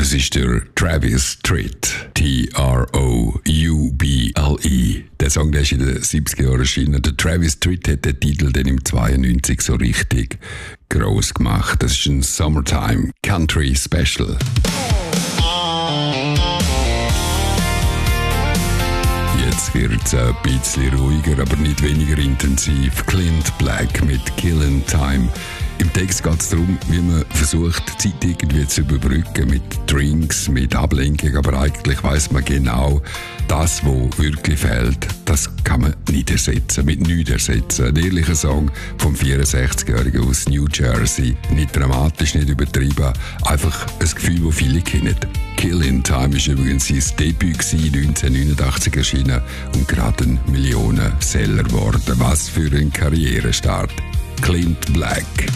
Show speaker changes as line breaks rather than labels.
Das ist der Travis Tritt. T-R-O-U-B-L-E. Der Song, der ist in den 70er Jahren erschienen. Der Travis Tritt hat den Titel dann im 92 so richtig gross gemacht. Das ist ein Summertime Country Special. Jetzt wird es ein bisschen ruhiger, aber nicht weniger intensiv. Clint Black mit Killin' Time. Im Text geht es darum, wie man versucht, die Zeit irgendwie zu überbrücken mit Drinks, mit Ablenkung, aber eigentlich weiss man genau, das, was wirklich fehlt, das kann man nicht ersetzen, mit nichts ersetzen. Ein ehrlicher Song vom 64-Jährigen aus New Jersey. Nicht dramatisch, nicht übertrieben, einfach ein Gefühl, das viele kennen. Killin' Time war übrigens sein Debüt 1989 erschienen und gerade ein Millionenseller geworden. Was für ein Karrierestart. Clint Black.